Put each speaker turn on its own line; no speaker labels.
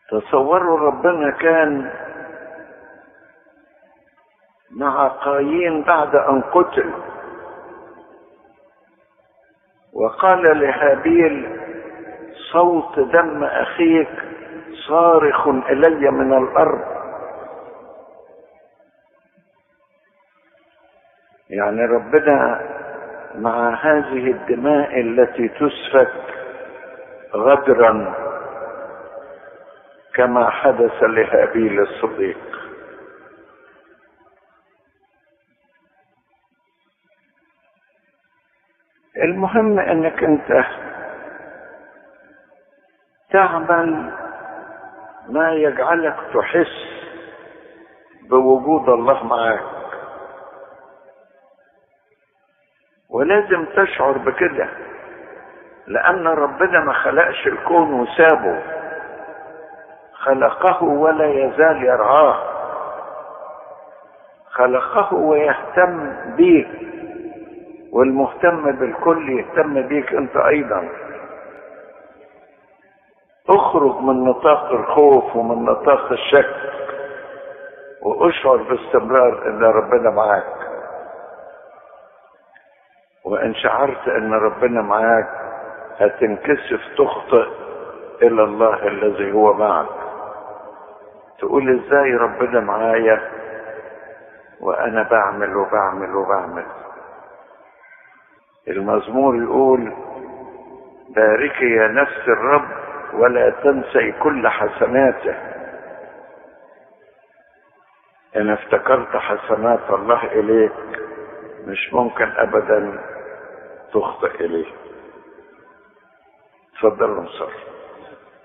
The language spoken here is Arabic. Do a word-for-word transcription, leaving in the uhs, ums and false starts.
تصوروا ربنا كان مع قايين بعد ان قتل، وقال لهابيل: صوت دم اخيك صارخ الي من الارض. يعني ربنا مع هذه الدماء التي تسفك غدرا كما حدث لهابيل الصديق. المهم انك انت تعمل ما يجعلك تحس بوجود الله معاك، ولازم تشعر بكده، لان ربنا ما خلقش الكون وسابه، خلقه ولا يزال يرعاه، خلقه ويهتم بيك، والمهتم بالكل يهتم بيك انت ايضا. اخرج من نطاق الخوف ومن نطاق الشك، واشعر باستمرار ان ربنا معاك. وان شعرت ان ربنا معاك هتنكسف تخطئ الى الله الذي هو معك، تقول: ازاي ربنا معايا وانا بعمل وبعمل وبعمل؟ المزمور يقول: باركي يا نفس الرب ولا تنسي كل حسناته. ان افتكرت حسنات الله اليك مش ممكن ابدا تخطئ اليه. تفضلوا نصلي.